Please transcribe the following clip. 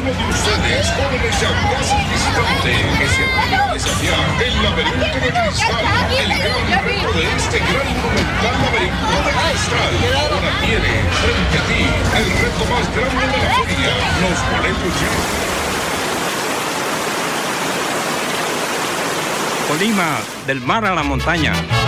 uno de ustedes, jóvenes y audaces visitantes, que se atreven a desafiar el laberinto de cristal, el gran reto de este gran y monumental laberinto de cristal. Ahora tiene frente a ti el reto más grande de la feria. Los boletos ya. Colima, del mar a la montaña.